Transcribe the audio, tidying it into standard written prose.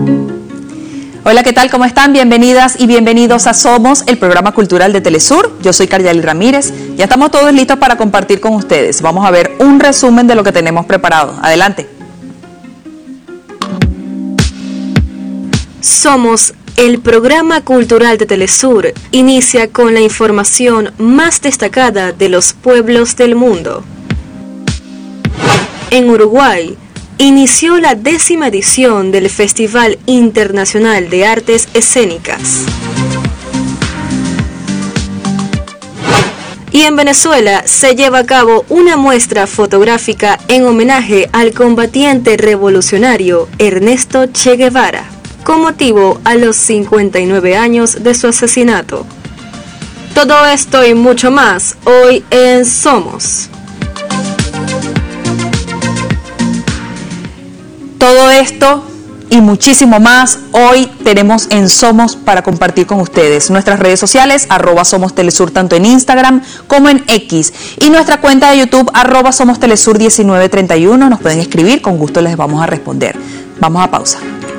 Hola, ¿qué tal? ¿Cómo están? Bienvenidas y bienvenidos a Somos, el programa cultural de Telesur. Yo soy Caryali Ramírez. Ya estamos todos listos para compartir con ustedes. Vamos a ver un resumen de lo que tenemos preparado. Adelante. Somos, el programa cultural de Telesur, inicia con la información más destacada de los pueblos del mundo. En Uruguay, inició la 10ª edición del Festival Internacional de Artes Escénicas. Y en Venezuela se lleva a cabo una muestra fotográfica en homenaje al combatiente revolucionario Ernesto Che Guevara, con motivo a los 59 años de su asesinato. Todo esto y mucho más hoy en Somos. Todo esto y muchísimo más hoy tenemos en Somos para compartir con ustedes. Nuestras redes sociales, @SomosTelesur, tanto en Instagram como en X. Y nuestra cuenta de YouTube, @SomosTelesur1931. Nos pueden escribir, con gusto les vamos a responder. Vamos a pausa.